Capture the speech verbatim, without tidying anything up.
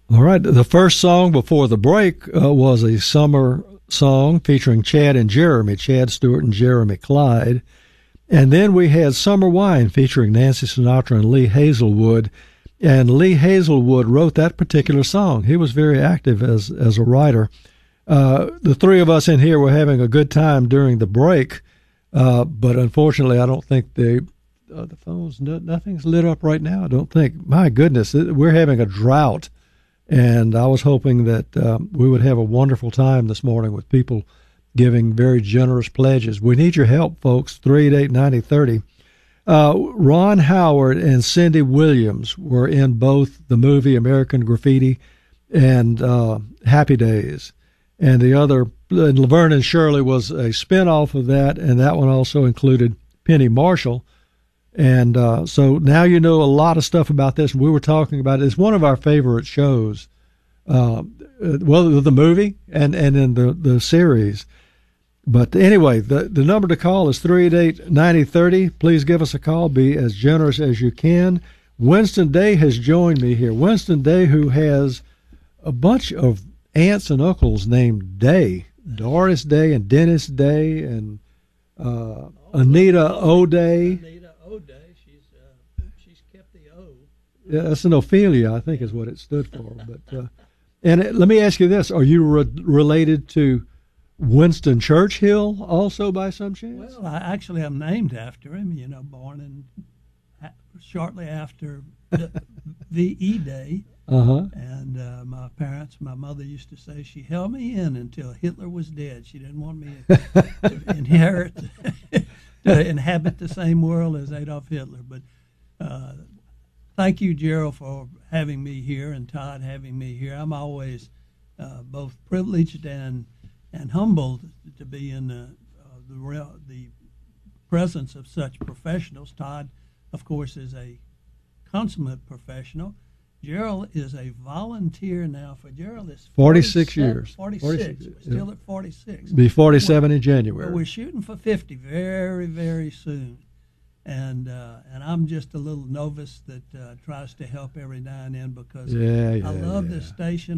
All right. The first song before the break uh, was a summer song featuring Chad and Jeremy, Chad Stewart and Jeremy Clyde. And then we had Summer Wine featuring Nancy Sinatra and Lee Hazelwood. And Lee Hazelwood wrote that particular song. He was very active as, as a writer. Uh, the three of us in here were having a good time during the break, uh, but unfortunately I don't think the, uh, the phones, no, nothing's lit up right now, I don't think. My goodness, we're having a drought. And I was hoping that um, we would have a wonderful time this morning with people giving very generous pledges. We need your help, folks, three eight eight, nine zero three zero. Uh, Ron Howard and Cindy Williams were in both the movie American Graffiti and uh, Happy Days. And the other, and Laverne and Shirley, was a spinoff of that, and that one also included Penny Marshall. And uh, so now you know a lot of stuff about this. We were talking about it. It's one of our favorite shows, uh, well, the movie and, and in the, the series. But anyway, the, the number to call is three eight eight, nine zero three zero. Please give us a call. Be as generous as you can. Winston Day has joined me here. Winston Day, who has a bunch of aunts and uncles named Day. Doris Day and Dennis Day and uh, Anita O'Day. O'Day, she's uh, she's kept the O. Yeah, that's an Ophelia, I think, is what it stood for. But uh, and it, let me ask you this: are you re- related to Winston Churchill also by some chance? Well, I actually am named after him. You know, born in uh, shortly after the V E Day. Uh-huh. And uh, my parents, my mother used to say she held me in until Hitler was dead. She didn't want me to inherit. to inhabit the same world as Adolf Hitler. But uh, thank you, Gerald, for having me here, and Todd having me here. I'm always uh, both privileged and and humbled to be in the uh, the, real, the presence of such professionals. Todd, of course, is a consummate professional. Gerald is a volunteer now for Gerald is forty-six years. forty-six. forty-six. We're still yeah. at forty-six. Be forty-seven in January. Well, we're shooting for fifty very, very soon. And uh, and I'm just a little novice that uh, tries to help every now and then because yeah, yeah, I love yeah. this station.